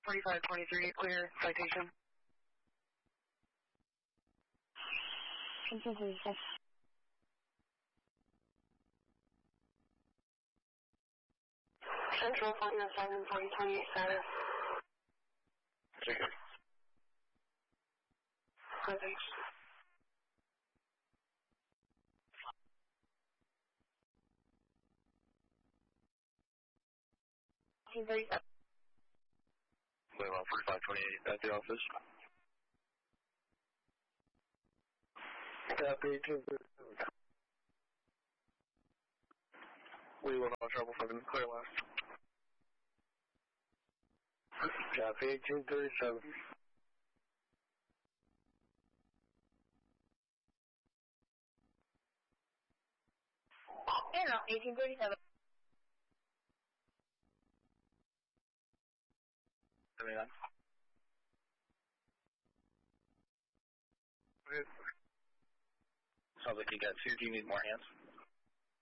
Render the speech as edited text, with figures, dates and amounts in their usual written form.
4523, clear, citation. Central 407, 4028 status. Take it. Thanks. Wait, 4528 at the office. Copy 237. We will not trouble for them. Clear last. Copy 237. Air 1837. Sounds like you got two. Do you need more hands?